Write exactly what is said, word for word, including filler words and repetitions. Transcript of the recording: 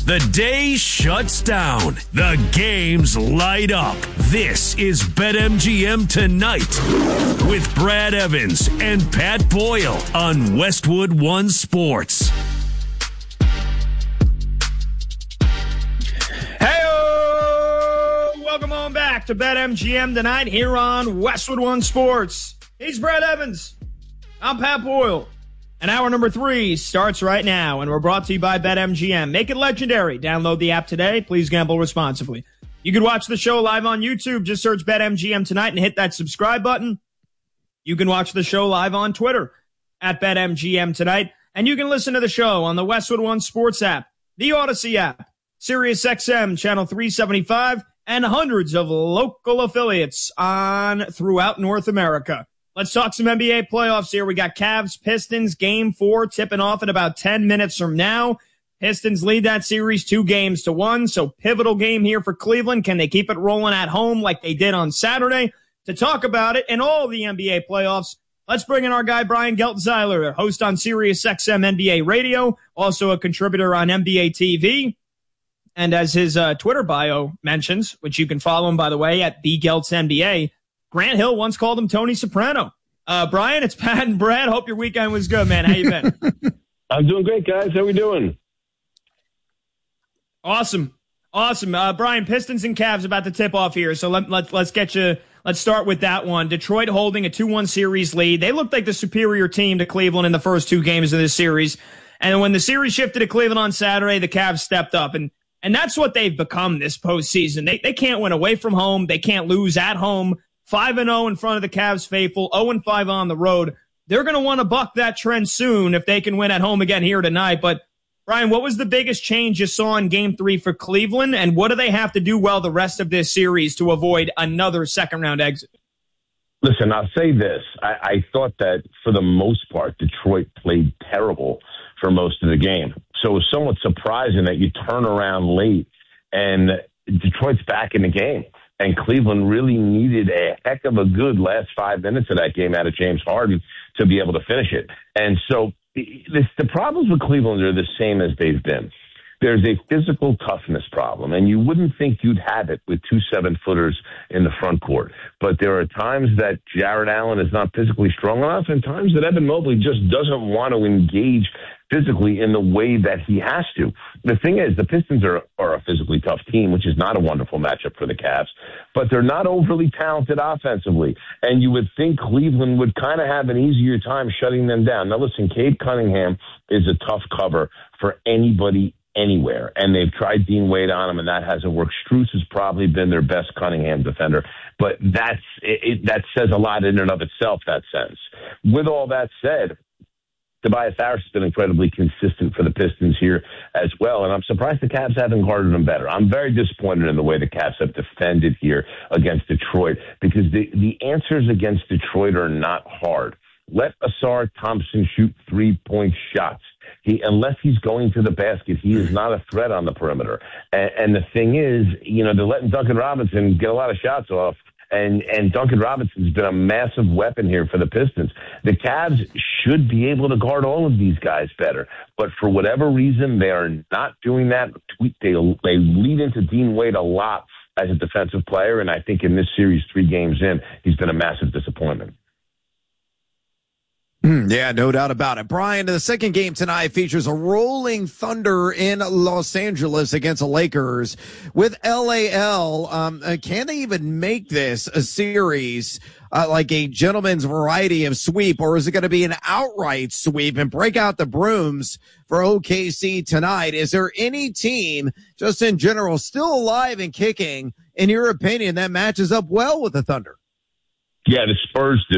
The day shuts down. The games light up. This is BetMGM Tonight with Brad Evans and Pat Boyle on Westwood One Sports. Hey, welcome on back to BetMGM Tonight here on Westwood One Sports. He's Brad Evans. I'm Pat Boyle. And hour number three starts right now, and we're brought to you by BetMGM. Make it legendary. Download the app today. Please gamble responsibly. You can watch the show live on YouTube. Just search BetMGM Tonight and hit that subscribe button. You can watch the show live on Twitter at BetMGM Tonight. And you can listen to the show on the Westwood One Sports app, the Odyssey app, SiriusXM Channel three seventy-five, and hundreds of local affiliates on throughout North America. Let's talk some N B A playoffs here. We got Cavs Pistons game four tipping off in about ten minutes from now. Pistons lead that series two games to one. So pivotal game here for Cleveland. Can they keep it rolling at home like they did on Saturday? To talk about it and all the N B A playoffs, let's bring in our guy, Brian Geltzeiler, host on SiriusXM N B A Radio, also a contributor on N B A T V. And as his uh, Twitter bio mentions, which you can follow him, by the way, at the Geltz N B A, Grant Hill once called him Tony Soprano. Uh, Brian, it's Pat and Brad. Hope your weekend was good, man. How you been? I'm doing great, guys. How we doing? Awesome. Awesome. Uh, Brian, Pistons and Cavs about to tip off here. So let, let, let's get you, let's start with that one. Detroit holding a two one series lead. They looked like the superior team to Cleveland in the first two games of this series. And when the series shifted to Cleveland on Saturday, the Cavs stepped up. And and that's what they've become this postseason. They, they can't win away from home. They can't lose at home. five and oh in front of the Cavs faithful, oh and five on the road. They're going to want to buck that trend soon if they can win at home again here tonight. But, Brian, what was the biggest change you saw in Game three for Cleveland, and what do they have to do well the rest of this series to avoid another second-round exit? Listen, I'll say this. I, I thought that, for the most part, Detroit played terrible for most of the game. So it was somewhat surprising that you turn around late and Detroit's back in the game. And Cleveland really needed a heck of a good last five minutes of that game out of James Harden to be able to finish it. And so this, the problems with Cleveland are the same as they've been. There's a physical toughness problem, and you wouldn't think you'd have it with two seven-footers in the front court. But there are times that Jared Allen is not physically strong enough, and times that Evan Mobley just doesn't want to engage physically in the way that he has to. The thing is, the Pistons are, are a physically tough team, which is not a wonderful matchup for the Cavs, but they're not overly talented offensively. And you would think Cleveland would kind of have an easier time shutting them down. Now, listen, Cade Cunningham is a tough cover for anybody anywhere, and they've tried Dean Wade on him, and that hasn't worked. Strus has probably been their best Cunningham defender, but that's it, it, that says a lot in and of itself, that sense. With all that said, Tobias Harris has been incredibly consistent for the Pistons here as well, and I'm surprised the Cavs haven't guarded him better. I'm very disappointed in the way the Cavs have defended here against Detroit, because the, the answers against Detroit are not hard. Let Asar Thompson shoot three-point shots. He, unless he's going to the basket, he is not a threat on the perimeter. And, and the thing is, you know, they're letting Duncan Robinson get a lot of shots off, and, and Duncan Robinson's been a massive weapon here for the Pistons. The Cavs should be able to guard all of these guys better, but for whatever reason, they are not doing that. They, they lead into Dean Wade a lot as a defensive player, and I think in this series, three games in, he's been a massive disappointment. Yeah, no doubt about it. Brian, the second game tonight features a rolling thunder in Los Angeles against the Lakers. With L A L, um, uh, can they even make this a series uh, like a gentleman's variety of sweep, or is it going to be an outright sweep and break out the brooms for O K C tonight? Is there any team, just in general, still alive and kicking, in your opinion, that matches up well with the Thunder? Yeah, the Spurs do.